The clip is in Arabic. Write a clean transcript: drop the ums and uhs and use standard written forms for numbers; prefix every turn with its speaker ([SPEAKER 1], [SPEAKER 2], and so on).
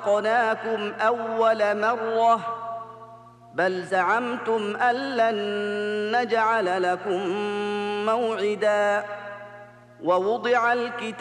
[SPEAKER 1] خلقناكم أول مرة بل زعمتم أن لن نجعل لكم موعدا ووضع الكتاب